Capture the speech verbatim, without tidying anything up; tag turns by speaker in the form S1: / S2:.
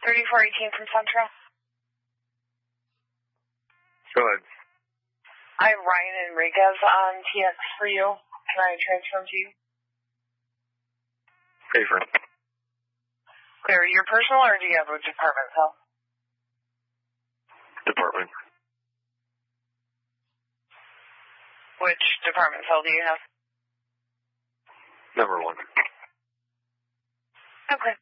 S1: thirty-four eighteen from Central.
S2: Go ahead.
S1: I have Ryan Enriquez on T X for you. Can I transfer him to you?
S2: Pay for it.
S1: Clear. Your personal or do you have a department cell?
S2: Department.
S1: Which department cell do you have?
S2: Number one.
S1: Okay.